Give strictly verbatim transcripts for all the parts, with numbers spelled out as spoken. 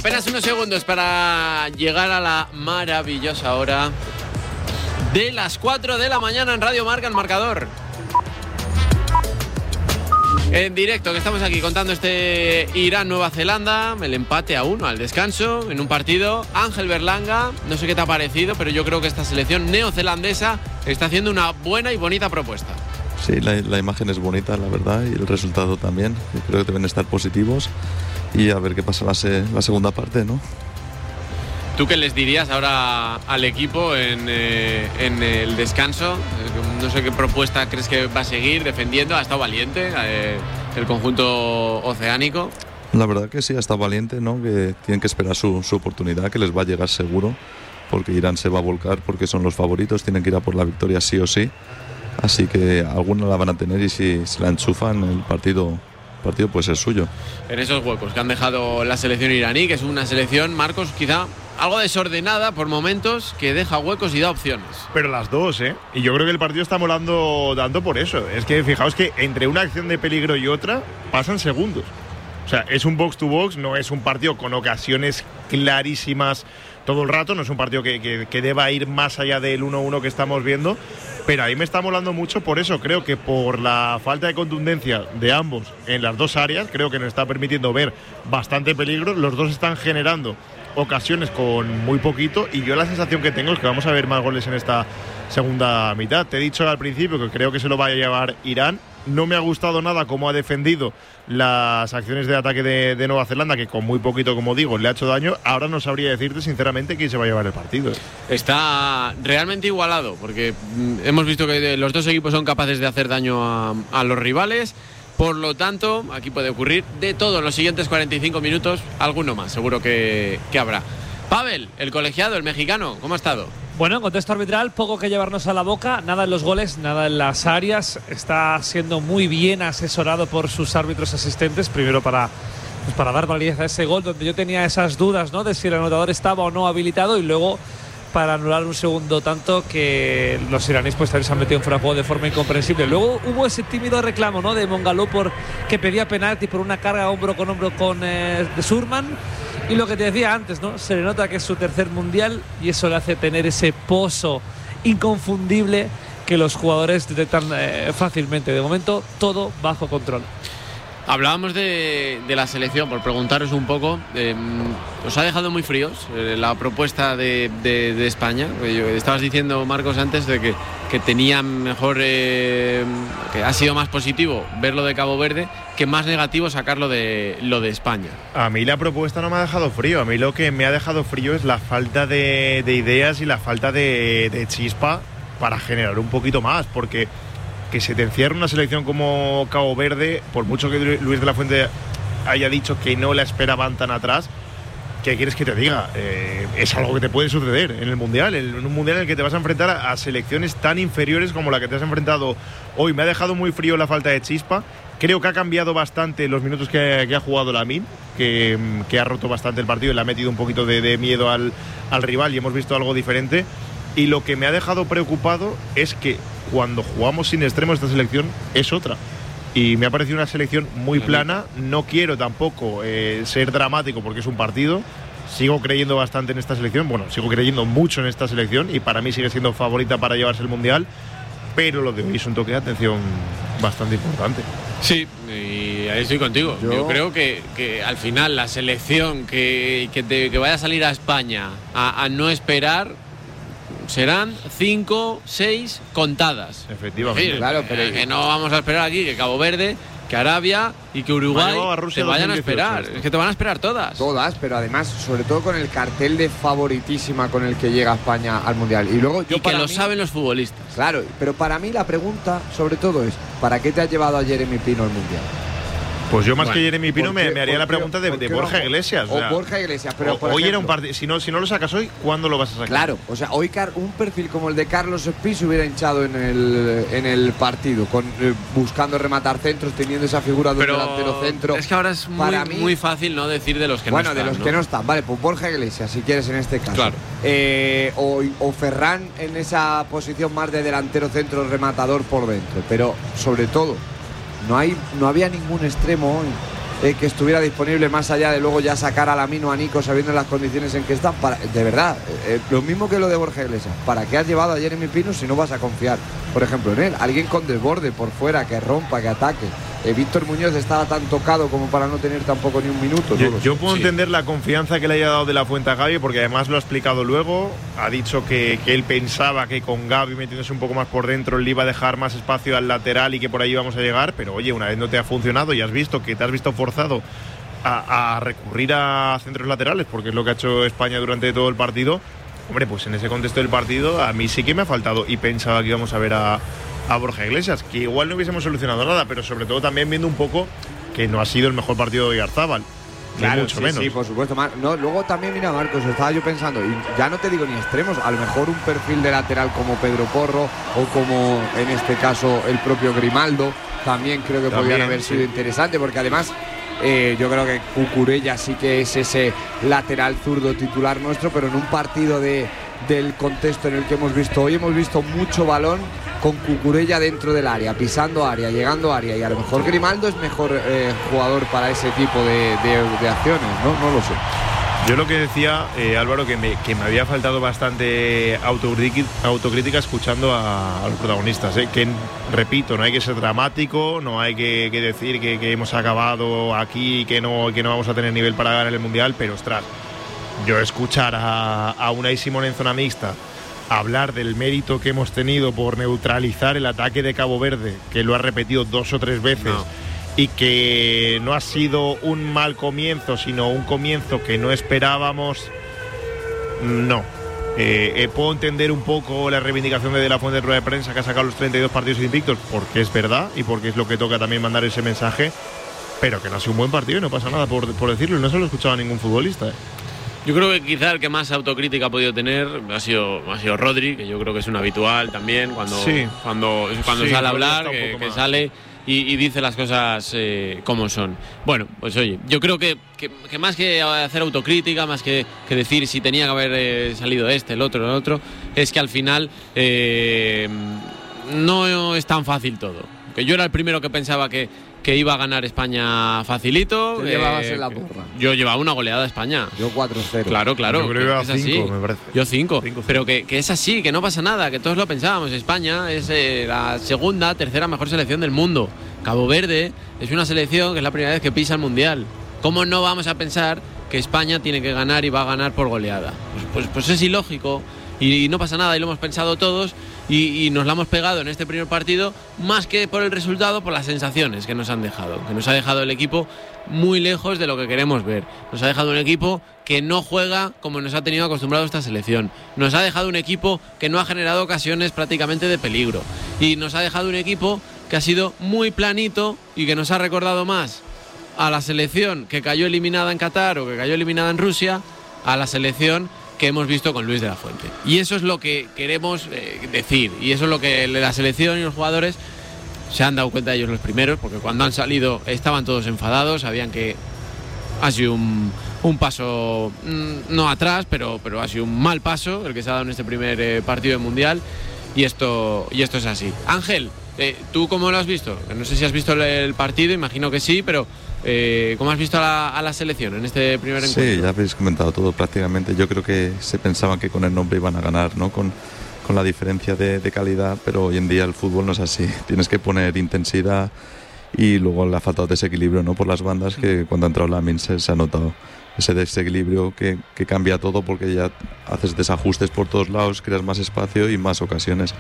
Apenas unos segundos para llegar a la maravillosa hora de las cuatro de la mañana en Radio Marca, el marcador. En directo, que estamos aquí contando este Irán-Nueva Zelanda, el empate a uno al descanso en un partido. Ángel Berlanga, no sé qué te ha parecido, pero yo creo que esta selección neozelandesa está haciendo una buena y bonita propuesta. Sí, la, la imagen es bonita, la verdad, y el resultado también. Yo creo que deben estar positivos y a ver qué pasa la, se, la segunda parte, ¿no? ¿Tú qué les dirías ahora al equipo en, eh, en el descanso? No sé qué propuesta crees que va a seguir defendiendo. Ha estado valiente eh, el conjunto oceánico. La verdad que sí, ha estado valiente, ¿no? Que tienen que esperar su, su oportunidad, que les va a llegar seguro, porque Irán se va a volcar porque son los favoritos, tienen que ir a por la victoria sí o sí. Así que alguna la van a tener y si se la enchufan, el partido... El partido puede ser suyo. En esos huecos que han dejado la selección iraní, que es una selección, Marcos, quizá algo desordenada por momentos, que deja huecos y da opciones. Pero las dos, ¿eh? Y yo creo que el partido está molando tanto por eso. Es que fijaos que entre una acción de peligro y otra pasan segundos. O sea, es un box to box, no es un partido con ocasiones clarísimas todo el rato, no es un partido que, que, que deba ir más allá del uno uno que estamos viendo. Pero ahí me está molando mucho por eso. Creo que por la falta de contundencia de ambos en las dos áreas, creo que nos está permitiendo ver bastante peligro. Los dos están generando ocasiones con muy poquito y yo la sensación que tengo es que vamos a ver más goles en esta segunda mitad. Te he dicho al principio que creo que se lo va a llevar Irán. No me ha gustado nada cómo ha defendido las acciones de ataque de, de Nueva Zelanda, que con muy poquito, como digo, le ha hecho daño. Ahora no sabría decirte sinceramente quién se va a llevar el partido. Está realmente igualado, porque hemos visto que los dos equipos son capaces de hacer daño a, a los rivales. Por lo tanto, aquí puede ocurrir de todo en los siguientes cuarenta y cinco minutos, alguno más, seguro que, que habrá. Pavel, el colegiado, el mexicano, ¿cómo ha estado? Bueno, en contexto arbitral, poco que llevarnos a la boca, nada en los goles, nada en las áreas. Está siendo muy bien asesorado por sus árbitros asistentes, primero para, pues para dar validez a ese gol, donde yo tenía esas dudas, ¿no?, de si el anotador estaba o no habilitado, y luego para anular un segundo tanto que los iraníes pues también se han metido en fuera de juego de forma incomprensible. Luego hubo ese tímido reclamo, ¿no?, de Mongaló por que pedía penalti por una carga hombro con hombro con eh, de Surman. Y lo que te decía antes, ¿no?, se le nota que es su tercer mundial y eso le hace tener ese pozo inconfundible que los jugadores detectan eh, fácilmente. De momento, todo bajo control. Hablábamos de, de la selección, por preguntaros un poco. Eh, ¿Os ha dejado muy fríos eh, la propuesta de, de, de España? Estabas diciendo, Marcos, antes de que, que tenía mejor, eh, que ha sido más positivo verlo de Cabo Verde que más negativo sacarlo de lo de España. A mí la propuesta no me ha dejado frío. A mí lo que me ha dejado frío es la falta de, de ideas y la falta de, de chispa para generar un poquito más, porque que se te encierre una selección como Cabo Verde, por mucho que Luis de la Fuente haya dicho que no la esperaban tan atrás, ¿qué quieres que te diga? Eh, es algo que te puede suceder en el Mundial, en un Mundial en el que te vas a enfrentar a, a selecciones tan inferiores como la que te has enfrentado hoy. Me ha dejado muy frío la falta de chispa. Creo que ha cambiado bastante los minutos que, que ha jugado Lamine, que, que ha roto bastante el partido y le ha metido un poquito de, de miedo al, al rival y hemos visto algo diferente. Y lo que me ha dejado preocupado es que cuando jugamos sin extremos esta selección es otra. Y me ha parecido una selección muy plana. No quiero tampoco eh, ser dramático porque es un partido. Sigo creyendo bastante en esta selección. Bueno, sigo creyendo mucho en esta selección y para mí sigue siendo favorita para llevarse el Mundial. Pero lo de hoy es un toque de atención bastante importante. Sí, y ahí estoy contigo. Yo, Yo creo que, que al final la selección que, que, te, que vaya a salir a España a, a no esperar serán cinco, seis contadas. Efectivamente. Sí, claro, pero eh, que no vamos a esperar aquí que Cabo Verde, que Arabia y que Uruguay te vayan a esperar. Es que te van a esperar todas. Todas, pero además, sobre todo con el cartel de favoritísima con el que llega España al Mundial. Y luego yo y que lo mí, saben los futbolistas. Claro, pero para mí la pregunta, sobre todo, es ¿para qué te has llevado a Jeremy Pino al Mundial? Pues yo más bueno, que Jeremy Pino me, me haría la qué, pregunta de, de Borja Iglesias. O, o sea, Borja Iglesias, pero o, por hoy ejemplo, era un partido. Si no, si no lo sacas hoy, ¿cuándo lo vas a sacar? Claro, o sea, hoy un perfil como el de Carlos Espí se hubiera hinchado en el, en el partido, con, eh, buscando rematar centros, teniendo esa figura de un delantero centro. Es que ahora es muy, mí, muy fácil no decir de los que bueno, no están. Bueno, de los ¿no? que no están. Vale, pues Borja Iglesias, si quieres, en este caso. Claro. Eh, o, o Ferran en esa posición más de delantero centro rematador por dentro. Pero, sobre todo, no, hay, no había ningún extremo hoy eh, que estuviera disponible, más allá de luego ya sacar a Lamine o a Nico sabiendo las condiciones en que están. Para, de verdad, eh, lo mismo que lo de Borja Iglesias. ¿Para qué has llevado a Jeremy Pino si no vas a confiar, por ejemplo, en él? Alguien con desborde por fuera, que rompa, que ataque. Eh, Víctor Muñoz estaba tan tocado como para no tener tampoco ni un minuto. Yo, no yo puedo Sí. entender la confianza que le haya dado De la Fuente a Gavi, porque además lo ha explicado luego. Ha dicho que, que él pensaba que con Gavi metiéndose un poco más por dentro le iba a dejar más espacio al lateral y que por ahí íbamos a llegar. Pero oye, una vez no te ha funcionado y has visto que te has visto forzado a, a recurrir a centros laterales, porque es lo que ha hecho España durante todo el partido. Hombre, pues en ese contexto del partido a mí sí que me ha faltado, y pensaba que íbamos a ver a, a Borja Iglesias, que igual no hubiésemos solucionado nada, pero sobre todo también viendo un poco que no ha sido el mejor partido de Oyarzábal, Claro, mucho sí, menos. sí, por supuesto. No, luego también, mira, Marcos, estaba yo pensando, y ya no te digo ni extremos, a lo mejor un perfil de lateral como Pedro Porro o como en este caso el propio Grimaldo, también creo que También, podrían haber sí. sido interesante, porque además eh, yo creo que Cucurella sí que es ese lateral zurdo titular nuestro, pero en un partido de, del contexto en el que hemos visto hoy, hemos visto mucho balón con Cucurella dentro del área, pisando área, llegando área, y a lo mejor Grimaldo es mejor eh, jugador para ese tipo de, de, de acciones, ¿no? No lo sé. Yo lo que decía, eh, Álvaro, que me, que me había faltado bastante autocrítica, autocrítica escuchando a, a los protagonistas, ¿eh? Que, repito, no hay que ser dramático, no hay que, que decir que, que hemos acabado aquí, que no, que no vamos a tener nivel para ganar el Mundial, pero ostras, yo escuchar a, a Unai Simón en zona mixta hablar del mérito que hemos tenido por neutralizar el ataque de Cabo Verde, que lo ha repetido dos o tres veces, no. y que no ha sido un mal comienzo, sino un comienzo que no esperábamos, no. Eh, eh, puedo entender un poco la reivindicación de De la Fuente de rueda de prensa, que ha sacado los treinta y dos partidos invictos, porque es verdad y porque es lo que toca también mandar ese mensaje, pero que no ha sido un buen partido y no pasa nada por, por decirlo, y no se lo he escuchado a ningún futbolista. ¿eh? Yo creo que quizá el que más autocrítica ha podido tener ha sido, ha sido Rodri, que yo creo que es un habitual también cuando, sí. cuando, cuando sí, sale a hablar, que, que sale y, y dice las cosas eh, como son. Bueno, pues oye, yo creo que, que, que más que hacer autocrítica, más que, que decir si tenía que haber eh, salido este, el otro, el otro, es que al final eh, no es tan fácil todo. Que yo era el primero que pensaba que que iba a ganar España facilito. Te eh, llevabas en la porra. Yo llevaba una goleada a España. Yo cuatro cero. Claro, claro. Yo creo que iba es así. cinco, me parece. Yo cinco. Pero que, que es así, que no pasa nada, que todos lo pensábamos. España es eh, la segunda, tercera mejor selección del mundo. Cabo Verde es una selección que es la primera vez que pisa el Mundial. ¿Cómo no vamos a pensar que España tiene que ganar y va a ganar por goleada? Pues, pues, pues es ilógico. Y, y no pasa nada, y lo hemos pensado todos y, y nos la hemos pegado en este primer partido, más que por el resultado, por las sensaciones que nos han dejado, que nos ha dejado el equipo muy lejos de lo que queremos ver. Nos ha dejado un equipo que no juega como nos ha tenido acostumbrado esta selección. Nos ha dejado un equipo que no ha generado ocasiones prácticamente de peligro. Y nos ha dejado un equipo que ha sido muy planito y que nos ha recordado más a la selección que cayó eliminada en Qatar o que cayó eliminada en Rusia, a la selección que hemos visto con Luis de la Fuente. Y eso es lo que queremos eh, decir, y eso es lo que la selección y los jugadores se han dado cuenta de ellos los primeros, porque cuando han salido estaban todos enfadados, sabían que ha sido un, un paso, mmm, no atrás, pero, pero ha sido un mal paso el que se ha dado en este primer eh, partido del Mundial, y esto, y esto es así. Ángel, eh, ¿tú cómo lo has visto? No sé si has visto el, el partido, imagino que sí, pero Eh, ¿cómo has visto a la, a la selección en este primer encuentro? Sí, ya habéis comentado todo prácticamente. Yo creo que se pensaban que con el nombre iban a ganar, ¿no? Con, con la diferencia de, de calidad, pero hoy en día el fútbol no es así. Tienes que poner intensidad y luego le ha faltado desequilibrio, ¿no? Por las bandas, que cuando ha entrado Lamine se, se ha notado ese desequilibrio que, que cambia todo, porque ya haces desajustes por todos lados, creas más espacio y más ocasiones.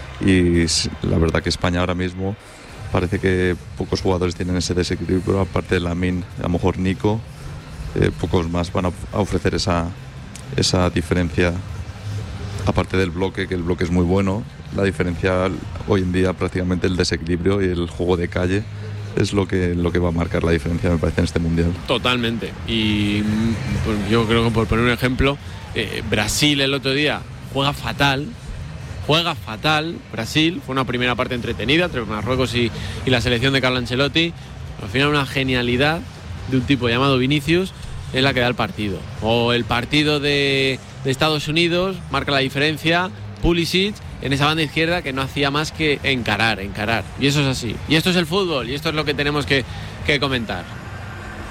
Y la verdad que España ahora mismo parece que pocos jugadores tienen ese desequilibrio, aparte de Lamine, a lo mejor Nico, eh, pocos más van a, a ofrecer esa, esa diferencia, aparte del bloque, que el bloque es muy bueno. La diferencia hoy en día prácticamente el desequilibrio y el juego de calle es lo que, lo que va a marcar la diferencia, me parece, en este Mundial. Totalmente, y pues, yo creo que por poner un ejemplo, eh, Brasil el otro día juega fatal, Juega fatal Brasil, fue una primera parte entretenida entre Marruecos y, y la selección de Carlo Ancelotti. Al final una genialidad de un tipo llamado Vinicius es la que da el partido. O el partido de, de Estados Unidos marca la diferencia, Pulisic en esa banda izquierda que no hacía más que encarar, encarar. Y eso es así. Y esto es el fútbol y esto es lo que tenemos que, que comentar.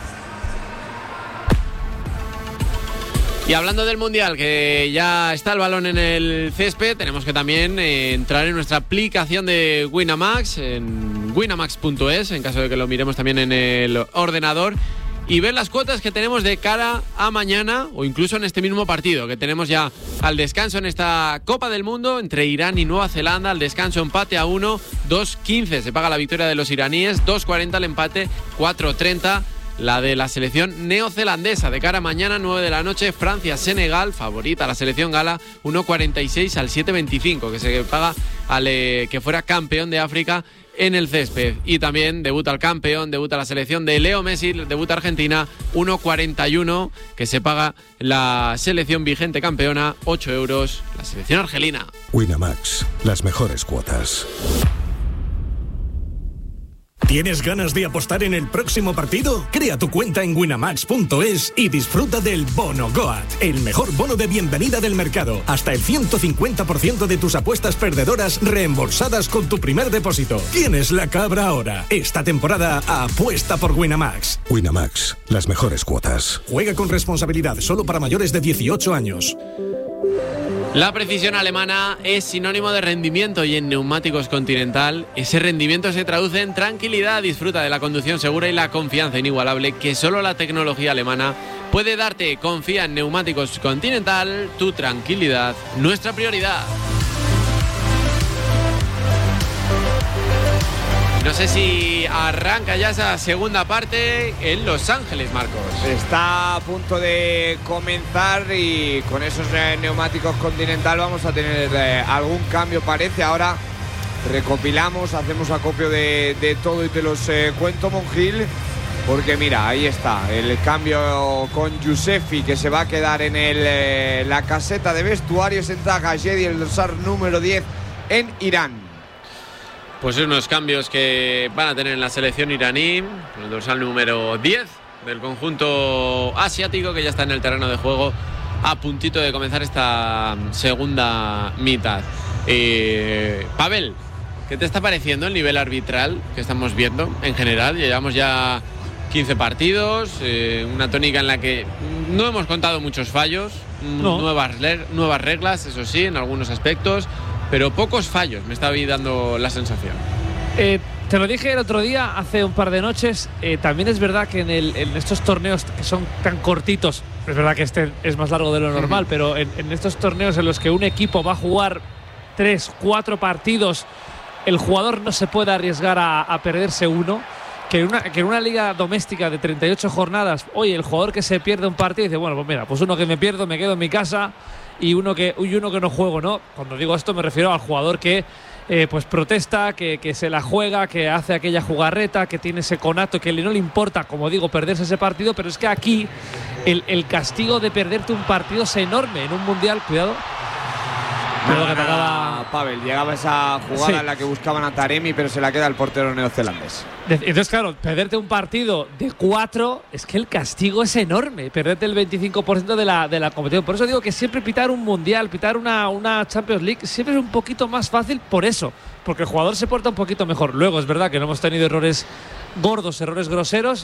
Y hablando del Mundial, que ya está el balón en el césped, tenemos que también eh, entrar en nuestra aplicación de Winamax, en winamax punto es, en caso de que lo miremos también en el ordenador, y ver las cuotas que tenemos de cara a mañana o incluso en este mismo partido, que tenemos ya al descanso en esta Copa del Mundo entre Irán y Nueva Zelanda. Al descanso empate a uno, dos quince se paga la victoria de los iraníes, dos cuarenta el empate, cuatro treinta la de la selección neozelandesa. De cara a mañana, nueve de la noche, Francia-Senegal, favorita la selección gala, uno cuarenta y seis al siete veinticinco, que se paga al eh, que fuera campeón de África en el césped. Y también debuta el campeón, debuta la selección de Leo Messi, debuta Argentina, uno cuarenta y uno, que se paga la selección vigente campeona, ocho euros, la selección argelina. Winamax, las mejores cuotas. ¿Tienes ganas de apostar en el próximo partido? Crea tu cuenta en winamax punto es y disfruta del Bono Goat, el mejor bono de bienvenida del mercado. Hasta el ciento cincuenta por ciento de tus apuestas perdedoras reembolsadas con tu primer depósito. Tienes la cabra ahora. Esta temporada apuesta por Winamax. Winamax, las mejores cuotas. Juega con responsabilidad, solo para mayores de dieciocho años. La precisión alemana es sinónimo de rendimiento y en Neumáticos Continental ese rendimiento se traduce en tranquilidad. Disfruta de la conducción segura y la confianza inigualable que solo la tecnología alemana puede darte. Confía en Neumáticos Continental, tu tranquilidad, nuestra prioridad. No sé si arranca ya esa segunda parte en Los Ángeles, Marcos. Está a punto de comenzar y con esos eh, neumáticos Continental vamos a tener eh, algún cambio, parece. Ahora recopilamos, hacemos acopio de, de todo y te los eh, cuento, Monjil, porque mira, ahí está el cambio con Yusefi, que se va a quedar en el, eh, la caseta de vestuarios. Entra Gajedi, el dorsal número diez en Irán. Pues unos cambios que van a tener en la selección iraní, el dorsal número diez del conjunto asiático, que ya está en el terreno de juego a puntito de comenzar esta segunda mitad. Eh, Pavel, ¿qué te está pareciendo el nivel arbitral que estamos viendo en general? Llevamos ya quince partidos, eh, una tónica en la que no hemos contado muchos fallos, no. nuevas, nuevas reglas, eso sí, en algunos aspectos, pero pocos fallos, me estaba dando la sensación. Eh, te lo dije el otro día, hace un par de noches. Eh, también es verdad que en, el, en estos torneos que son tan cortitos, es verdad que este es más largo de lo normal, uh-huh. pero en, en estos torneos en los que un equipo va a jugar tres, cuatro partidos, el jugador no se puede arriesgar a, a perderse uno. Que en, una, que en una liga doméstica de treinta y ocho jornadas, oye, el jugador que se pierde un partido dice, bueno, pues mira, pues uno que me pierdo, me quedo en mi casa, y uno que, y uno que no juego, ¿no? Cuando digo esto me refiero al jugador que eh, pues protesta, que, que se la juega, que hace aquella jugarreta, que tiene ese conato, que no le importa, como digo, perderse ese partido. Pero es que aquí el, el castigo de perderte un partido es enorme en un mundial. Cuidado. No, que tocaba Pavel, llegaba esa jugada sí. en la que buscaban a Taremi, pero se la queda el portero neozelandés. Entonces, claro, perderte un partido de cuatro, es que el castigo es enorme, perderte el veinticinco por ciento de la, de la competición. Por eso digo que siempre pitar un mundial, pitar una, una Champions League, siempre es un poquito más fácil por eso, porque el jugador se porta un poquito mejor. Luego es verdad que no hemos tenido errores gordos, errores groseros.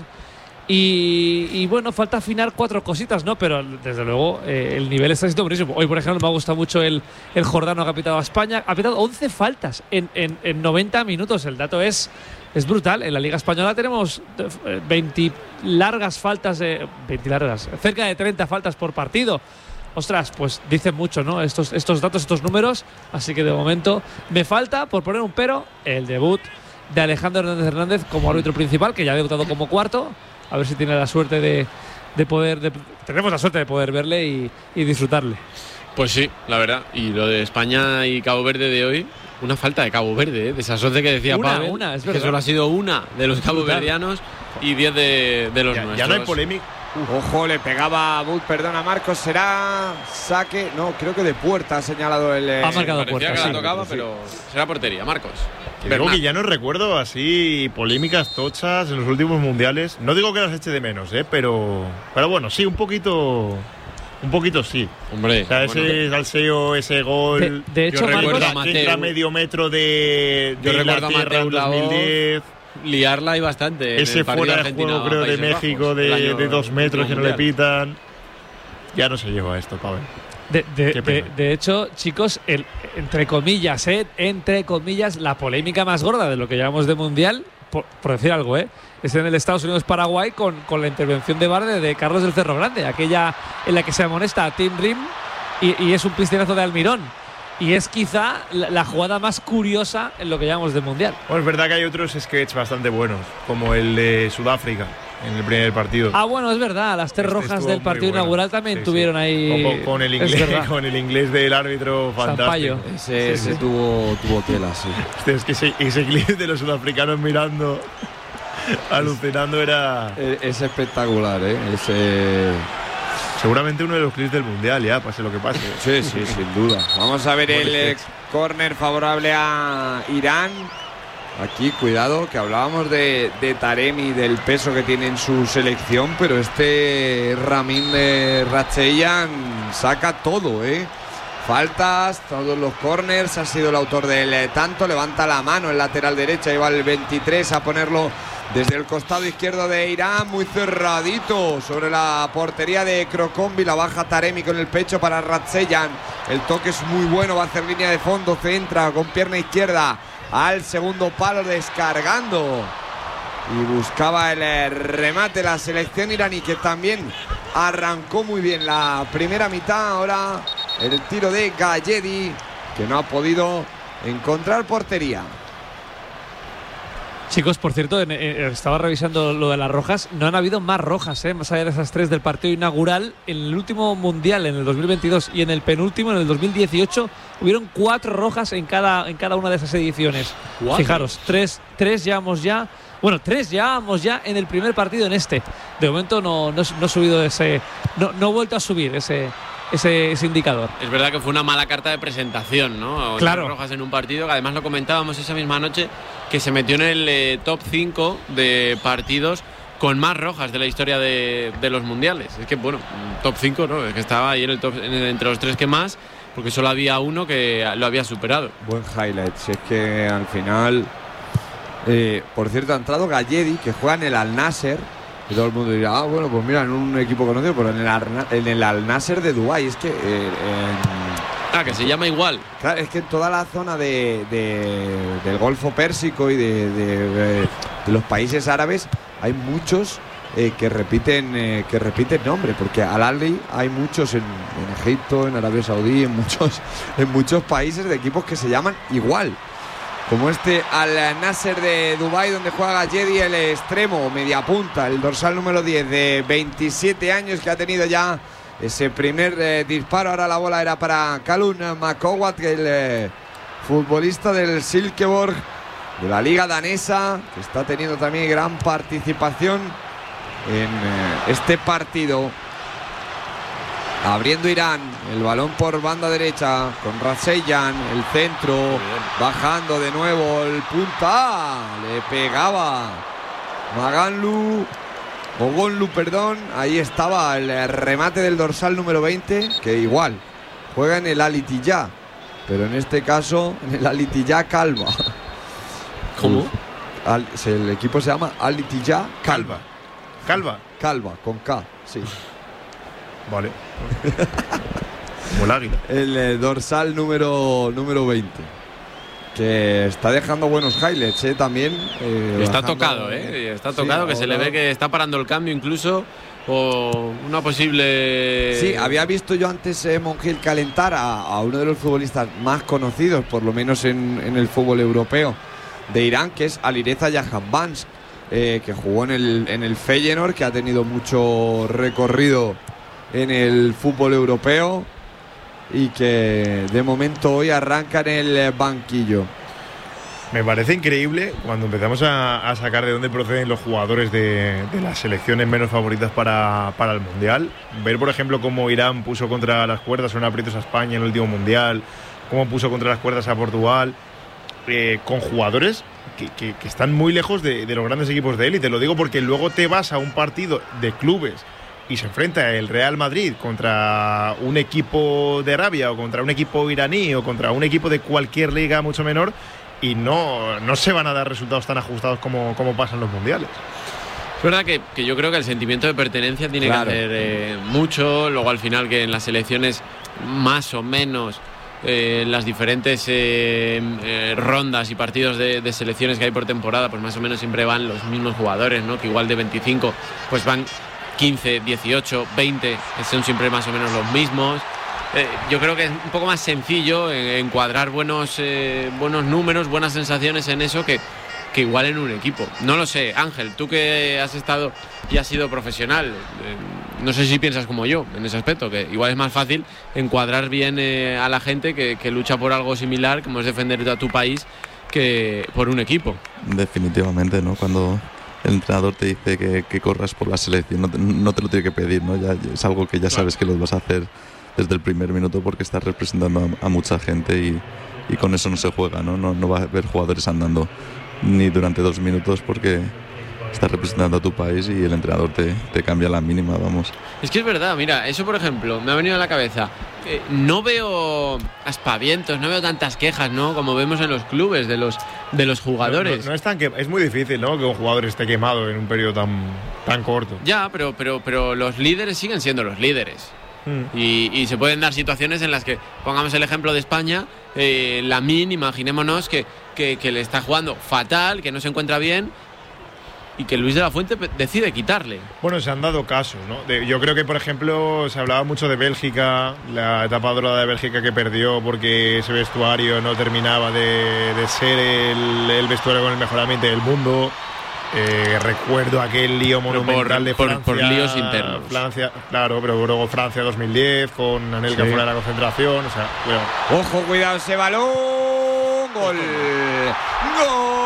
Y, y bueno, falta afinar cuatro cositas, ¿no? Pero desde luego eh, el nivel está siendo buenísimo. Hoy, por ejemplo, me ha gustado mucho el, el Jordano que ha pitado a España. Ha pitado once faltas en, en, en noventa minutos. El dato es, es brutal. En la Liga Española tenemos veinte largas faltas, de, veinte largas, cerca de treinta faltas por partido. Ostras, pues dicen mucho, ¿no? Estos, estos datos, estos números. Así que de momento me falta, por poner un pero, el debut de Alejandro Hernández Hernández como árbitro principal, que ya ha debutado como cuarto. A ver si tiene la suerte de, de poder... De, tenemos la suerte de poder verle y, y disfrutarle. Pues sí, la verdad. Y lo de España y Cabo Verde de hoy, una falta de Cabo Verde, ¿eh? De esas once que decía una, Pavel, una, es que solo ha sido una de los caboverdianos y diez de, de los ya, nuestros. Ya no hay polémica. Ojo, le pegaba a Bud, perdona Marcos, será saque, no, creo que de puerta ha señalado el... Ha marcado sí, puerta, que sí, la tocaba, sí. pero será portería, Marcos. Creo que ya no recuerdo así polémicas tochas en los últimos mundiales. No digo que las eche de menos, ¿eh? pero, pero bueno, sí, un poquito... Un poquito sí. Hombre, o sea, ese bueno, salseo, ese gol. De, de hecho, yo recuerdo Marcos, a Mateu, que entra medio metro de, de yo recuerdo a Inglaterra en dos mil diez. Liarla hay bastante. Ese fuera de juego, creo, de México, de, de dos metros que no le pitan. ya no se lleva esto, Pavel. De, de, de, de hecho, chicos, el, entre comillas, ¿eh? entre comillas, la polémica más gorda de lo que llevamos de Mundial, por, por decir algo, ¿eh? es en el Estados Unidos-Paraguay con, con la intervención de V A R de, de Carlos del Cerro Grande, aquella en la que se amonesta a Tim Rim y, y es un piscinazo de Almirón. Y es quizá la, la jugada más curiosa en lo que llamamos de Mundial. Bueno, es verdad que hay otros sketches bastante buenos, como el de Sudáfrica en el primer partido. Ah, bueno, es verdad. Las tres este rojas del partido bueno. inaugural también sí, tuvieron sí. ahí. Con, con, el inglés, con el inglés del árbitro fantástico. Ese, ese sí. tuvo, tuvo tela, sí. Este, es que ese, ese clip de los sudafricanos mirando, alucinando, era. Es espectacular, ¿eh? Ese. Seguramente uno de los clips del Mundial, ya, pase lo que pase. Sí, sí, sin duda. Vamos a ver el eh, córner favorable a Irán. Aquí, cuidado, que hablábamos de, de Taremi, del peso que tiene en su selección, pero este Ramin de Racheyan saca todo, ¿eh? Faltas, todos los córners, ha sido el autor del tanto, levanta la mano el lateral derecho, ahí va el veintitrés a ponerlo desde el costado izquierdo de Irán, muy cerradito sobre la portería de Crocombi, la baja Taremi con el pecho para Racheyan, el toque es muy bueno, va a hacer línea de fondo, centra con pierna izquierda al segundo palo descargando y buscaba el remate la selección iraní, que también arrancó muy bien la primera mitad. Ahora el tiro de Galledi, que no ha podido encontrar portería. Chicos, por cierto, en, en, estaba revisando lo de las rojas. No han habido más rojas, ¿eh? Más allá de esas tres del partido inaugural. En el último Mundial, en el dos mil veintidós, y en el penúltimo, en el dos mil dieciocho, hubieron cuatro rojas en cada, en cada una de esas ediciones. ¿Cuatro? Fijaros, tres, tres llevamos ya. Bueno, tres llevamos ya en el primer partido en este. De momento no, no, no ha subido ese. No, no ha vuelto a subir ese. Ese, ese indicador. Es verdad que fue una mala carta de presentación, ¿no? Claro. Rojas en un partido, que además lo comentábamos esa misma noche, que se metió en el eh, top cinco de partidos con más rojas de la historia de, de los mundiales. Es que, bueno, top cinco, ¿no? Es que estaba ahí en el top, en el, entre los tres que más, porque solo había uno que lo había superado. Buen highlight, si es que al final. Eh, por cierto, ha entrado Galledi, que juega en el Al Nasser. Y todo el mundo dirá, ah, bueno, pues mira, en un equipo conocido, pero en el, Arna, en el Al Nasser de Dubái. Es que. Eh, en, ah, que se llama igual. Claro, es que en toda la zona de, de, del Golfo Pérsico y de, de, de, de los países árabes hay muchos eh, que repiten eh, que repiten nombre, porque Al Ahly hay muchos en, en Egipto, en Arabia Saudí, en muchos, en muchos países de equipos que se llaman igual. Como este Al Nasser de Dubái, donde juega Galledi, el extremo, media punta, el dorsal número diez de veintisiete años, que ha tenido ya ese primer eh, disparo. Ahora la bola era para Kalun Makowat, el eh, futbolista del Silkeborg, de la liga danesa, que está teniendo también gran participación en eh, este partido. Abriendo Irán, el balón por banda derecha con Racheyan, el centro, bajando de nuevo el punta, le pegaba Maganlu, Ogonlu, perdón, ahí estaba el remate del dorsal número veinte, que igual juega en el Al Ittihad, pero en este caso en el Al Ittihad Calva. ¿Cómo? Al, el equipo se llama Al Ittihad Calva. Calva. Calva, con K, sí. Vale. Como el águila. El eh, dorsal número, número veinte. Que está dejando buenos highlights, ¿eh? También. Eh, está bajando, tocado, ¿eh? Está tocado, sí, que se le ve que está parando el cambio incluso. O una posible. Sí, había visto yo antes eh, Monjil calentar a, a uno de los futbolistas más conocidos, por lo menos en, en el fútbol europeo, de Irán, que es Alireza Jahanbakhsh, eh, que jugó en el, en el Feyenoord, que ha tenido mucho recorrido en el fútbol europeo y que de momento hoy arranca en el banquillo. Me parece increíble cuando empezamos a, a sacar de dónde proceden los jugadores de, de las selecciones menos favoritas para, para el Mundial. Ver, por ejemplo, cómo Irán puso contra las cuerdas o en aprietos a España en el último Mundial, cómo puso contra las cuerdas a Portugal, eh, con jugadores que, que, que están muy lejos de, de los grandes equipos de élite. Lo digo porque luego te vas a un partido de clubes y se enfrenta el Real Madrid contra un equipo de Arabia o contra un equipo iraní o contra un equipo de cualquier liga mucho menor y no, no se van a dar resultados tan ajustados como, como pasan los mundiales. Es verdad que, que yo creo que el sentimiento de pertenencia tiene Claro. que hacer eh, mucho. Luego al final que en las selecciones más o menos eh, en las diferentes eh, eh, rondas y partidos de, de selecciones que hay por temporada, pues más o menos siempre van los mismos jugadores, ¿no? Que igual de veinticinco pues van quince, dieciocho, veinte, son siempre más o menos los mismos. Eh, yo creo que es un poco más sencillo eh, encuadrar buenos, eh, buenos números, buenas sensaciones en eso que que igual en un equipo. No lo sé, Ángel, tú que has estado y has sido profesional, eh, no sé si piensas como yo en ese aspecto, que igual es más fácil encuadrar bien eh, a la gente que, que lucha por algo similar, como es defender a tu país, que por un equipo. Definitivamente, ¿no? Cuando el entrenador te dice que, que corras por la selección, no te, no te lo tiene que pedir, ¿no? Ya, es algo que ya sabes que lo vas a hacer desde el primer minuto porque estás representando a, a mucha gente y, y con eso no se juega, ¿no? No, no va a haber jugadores andando ni durante dos minutos porque estás representando a tu país y el entrenador te, te cambia la mínima, vamos. Es que es verdad, mira, eso por ejemplo me ha venido a la cabeza. Eh, no veo aspavientos, no veo tantas quejas, ¿no? Como vemos en los clubes de los de los jugadores. No, no, no es, tan que, es muy difícil, ¿no? Que un jugador esté quemado en un periodo tan, tan corto. Ya, pero, pero, pero los líderes siguen siendo los líderes. Mm. Y, y se pueden dar situaciones en las que, pongamos el ejemplo de España, eh, Lamine, imaginémonos que, que, que le está jugando fatal, que no se encuentra bien y que Luis de la Fuente decide quitarle. Bueno, se han dado casos, ¿no? De, yo creo que, por ejemplo, se hablaba mucho de Bélgica, la etapa dorada de Bélgica que perdió porque ese vestuario no terminaba de, de ser el, el vestuario con el mejor ambiente del mundo. Eh, recuerdo aquel lío monumental por, de por, Francia. Por líos internos. Francia, claro, pero luego Francia dos mil diez con Anelka sí. fuera de la concentración. O sea, cuidado. Ojo, cuidado ese balón. Gol. Gol.